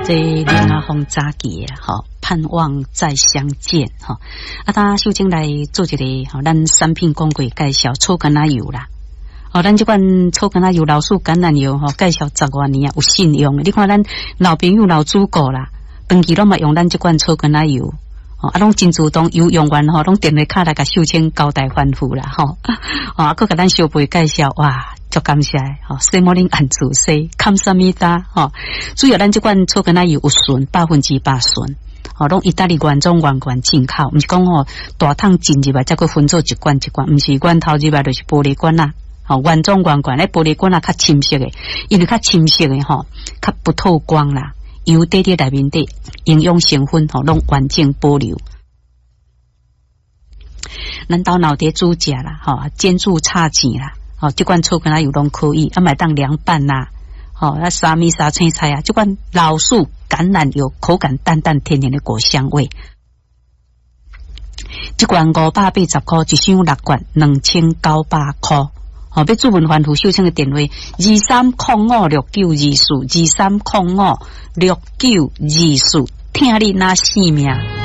这林阿峰早期啊，吼，盼望再相见，吼。啊，他秀清来做一个吼，咱产品广告介绍草橄榄油啦。哦，咱这款草橄榄油、老树橄榄油吼，介绍10多年啊，有信用。你看咱老朋友、老主顾啦，长期拢嘛用咱这款草橄榄油。哦，啊，拢真主动，有用完吼，拢电话卡来甲秀清交代吩咐啦，吼。哦，啊，佮甲咱小辈介绍，哇，足感谢吼，西摩林安主西，感谢米达吼。主要咱这款草橄榄油有纯，100%纯。哦，拢意大利原装原罐进口，毋是讲吼大桶进入来，再佮分做一罐一罐，毋是罐头入来就是玻璃罐啦。哦，原装原罐咧玻璃罐啊，较深色诶，因为较深色诶吼，较不透光啦。油底底内面底营养成分吼，拢完整保留。咱到脑袋煮食啦，吼煎煮炒钱啦，吼这款草橄榄油拢可以，啊买当凉拌啦，吼啊沙米沙青菜啊，这款老树橄榄油口感淡淡甜甜的果香味。这罐580块，一箱6罐2900块。哦，要注文欢呼秀清的电话23056924，23056924，听你那性命。